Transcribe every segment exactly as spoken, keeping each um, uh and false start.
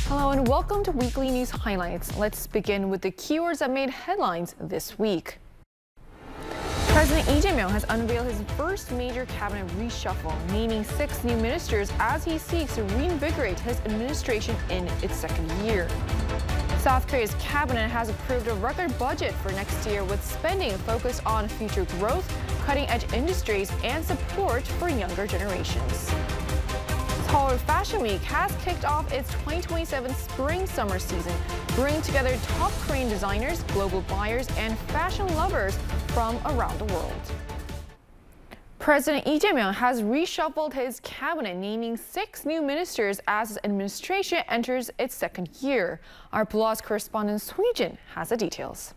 Hello and welcome to Weekly News Highlights. Let's begin with the keywords that made headlines this week. President Lee Jae-myung has unveiled his first major cabinet reshuffle, naming six new ministers as he seeks to reinvigorate his administration in its second year. South Korea's cabinet has approved a record budget for next year with spending focused on future growth, cutting-edge industries, and support for younger generations. Seoul Fashion Week has kicked off its twenty twenty-seven spring-summer season, bringing together top Korean designers, global buyers, and fashion lovers from around the world. President Lee Jae-myung has reshuffled his cabinet, naming six new ministers as his administration enters its second year. Our Blogs correspondent Song Hee-jin has the details.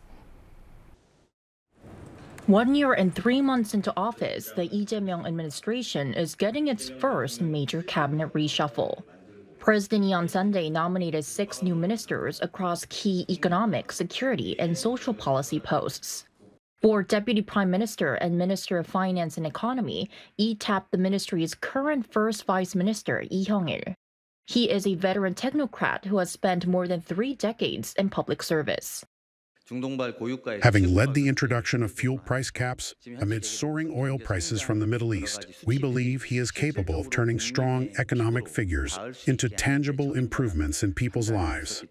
One year and three months into office, the Lee Jae-myung administration is getting its first major cabinet reshuffle. President Lee on Sunday nominated six new ministers across key economic, security, and social policy posts. For Deputy Prime Minister and Minister of Finance and Economy, Lee tapped the ministry's current First Vice Minister, Lee Hyung-il. He is a veteran technocrat who has spent more than three decades in public service. Having led the introduction of fuel price caps amid soaring oil prices from the Middle East, we believe he is capable of turning strong economic figures into tangible improvements in people's lives.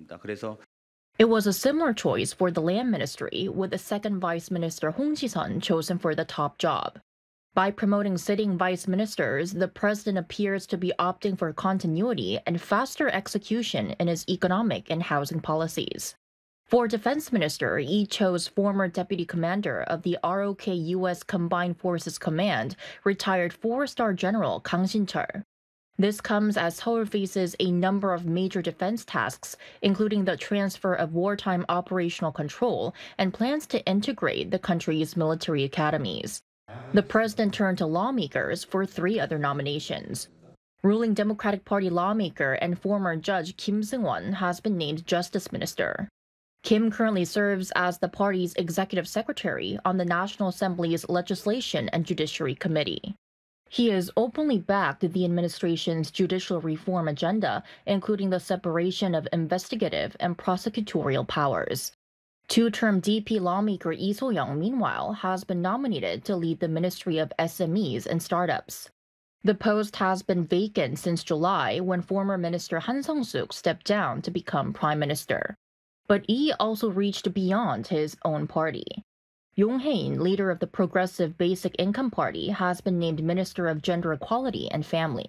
It was a similar choice for the Land Ministry, with the second Vice Minister Hong Ji-sun chosen for the top job. By promoting sitting vice ministers, the president appears to be opting for continuity and faster execution in his economic and housing policies. For Defense Minister, Lee chose former Deputy Commander of the R O K U S Combined Forces Command, retired four-star General Kang Shin-cheol. This comes as Seoul faces a number of major defense tasks, including the transfer of wartime operational control and plans to integrate the country's military academies. The president turned to lawmakers for three other nominations. Ruling Democratic Party lawmaker and former Judge Kim Seung-won has been named Justice Minister. Kim currently serves as the party's executive secretary on the National Assembly's Legislation and Judiciary Committee. He has openly backed the administration's judicial reform agenda, including the separation of investigative and prosecutorial powers. Two-term D P lawmaker Lee So-young, meanwhile, has been nominated to lead the Ministry of S M Es and Startups. The post has been vacant since July, when former Minister Han Sung-suk stepped down to become Prime Minister. But Lee also reached beyond his own party. Yong Hae-in, leader of the Progressive Basic Income Party, has been named Minister of Gender Equality and Family.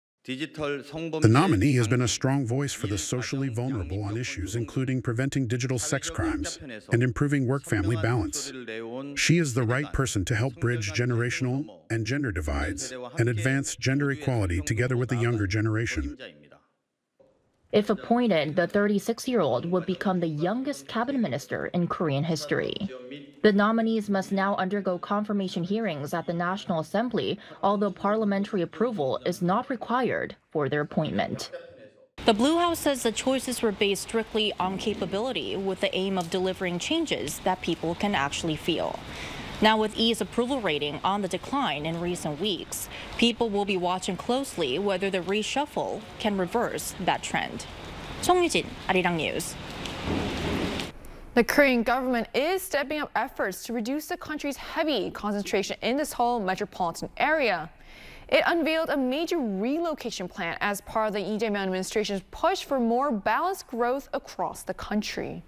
The nominee has been a strong voice for the socially vulnerable on issues including preventing digital sex crimes and improving work-family balance. She is the right person to help bridge generational and gender divides and advance gender equality together with the younger generation. If appointed, the thirty-six-year-old would become the youngest cabinet minister in Korean history. The nominees must now undergo confirmation hearings at the National Assembly, although parliamentary approval is not required for their appointment. The Blue House says the choices were based strictly on capability, with the aim of delivering changes that people can actually feel. Now, with Lee's approval rating on the decline in recent weeks, people will be watching closely whether the reshuffle can reverse that trend. Song Hee-jin, Arirang News. The Korean government is stepping up efforts to reduce the country's heavy concentration in the Seoul metropolitan area. It unveiled a major relocation plan as part of the Lee Jae-myung administration's push for more balanced growth across the country.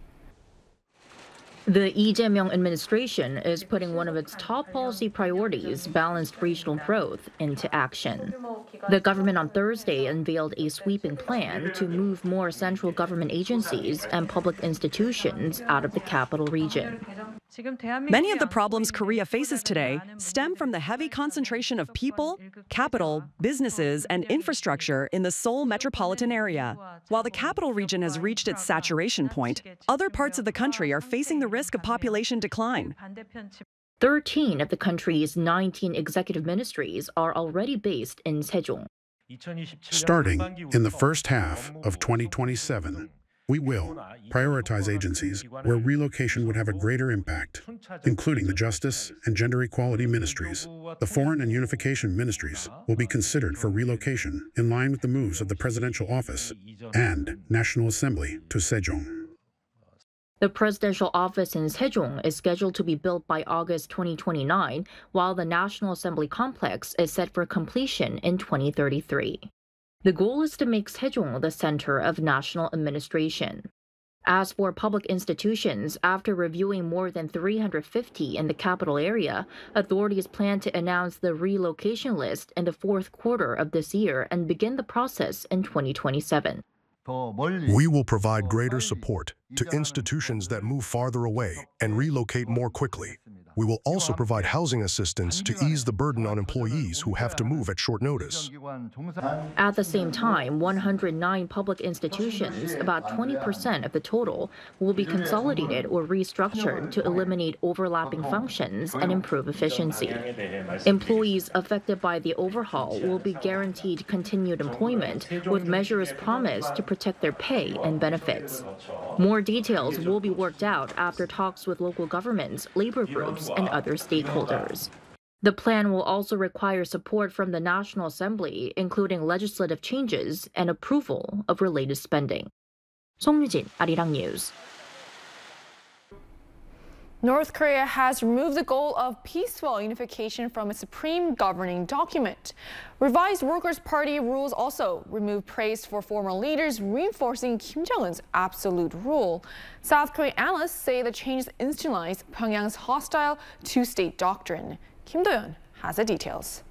The Lee Jae-myung administration is putting one of its top policy priorities, balanced regional growth, into action. The government on Thursday unveiled a sweeping plan to move more central government agencies and public institutions out of the capital region. Many of the problems Korea faces today stem from the heavy concentration of people, capital, businesses, and infrastructure in the Seoul metropolitan area. While the capital region has reached its saturation point, other parts of the country are facing the risk of population decline. Thirteen of the country's nineteen executive ministries are already based in Sejong. Starting in the first half of twenty twenty-seven, We will prioritize agencies where relocation would have a greater impact, including the Justice and Gender Equality Ministries. The Foreign and Unification Ministries will be considered for relocation in line with the moves of the Presidential Office and National Assembly to Sejong. The presidential office in Sejong is scheduled to be built by August twenty twenty-nine, while the National Assembly complex is set for completion in twenty thirty-three. The goal is to make Sejong the center of national administration. As for public institutions, after reviewing more than three hundred fifty in the capital area, authorities plan to announce the relocation list in the fourth quarter of this year and begin the process in twenty twenty-seven. We will provide greater support to institutions that move farther away and relocate more quickly. We will also provide housing assistance to ease the burden on employees who have to move at short notice. At the same time, one hundred nine public institutions, about twenty percent of the total, will be consolidated or restructured to eliminate overlapping functions and improve efficiency. Employees affected by the overhaul will be guaranteed continued employment, with measures promised to protect their pay and benefits. More details will be worked out after talks with local governments, labor groups, and other stakeholders. The plan will also require support from the National Assembly, including legislative changes and approval of related spending. 송유진, Arirang News. North Korea has removed the goal of peaceful unification from its supreme governing document. Revised Workers' Party rules also remove praise for former leaders, reinforcing Kim Jong-un's absolute rule. South Korean analysts say the changes institutionalize Pyongyang's hostile two-state doctrine. Kim Do-yeon has the details.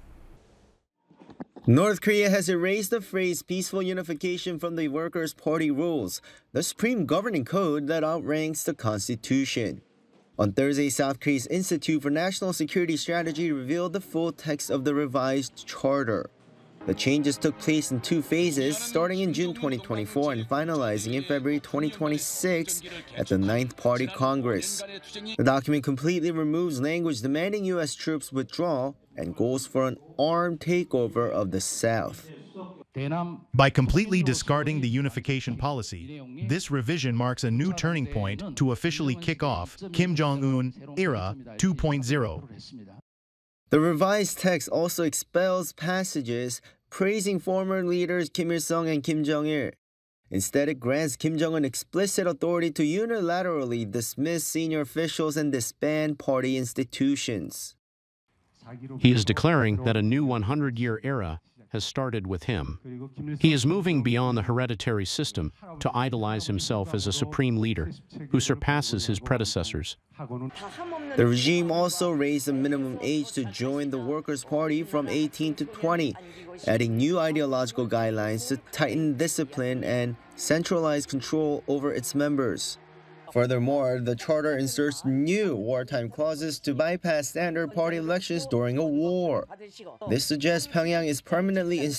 North Korea has erased the phrase peaceful unification from the Workers' Party rules, the supreme governing code that outranks the constitution. On Thursday, South Korea's Institute for National Security Strategy revealed the full text of the revised charter. The changes took place in two phases, starting in June twenty twenty-four and finalizing in February twenty twenty-six at the ninth Party Congress. The document completely removes language demanding U S troops withdraw and goes for an armed takeover of the South. By completely discarding the unification policy, this revision marks a new turning point to officially kick off Kim Jong-un era two point oh. The revised text also expels passages praising former leaders Kim Il-sung and Kim Jong-il. Instead, it grants Kim Jong-un explicit authority to unilaterally dismiss senior officials and disband party institutions. He is declaring that a new one hundred year era has started with him. He is moving beyond the hereditary system to idolize himself as a supreme leader who surpasses his predecessors. The regime also raised the minimum age to join the Workers' Party from eighteen to twenty, adding new ideological guidelines to tighten discipline and centralize control over its members. Furthermore, the charter inserts new wartime clauses to bypass standard party elections during a war. This suggests Pyongyang is permanently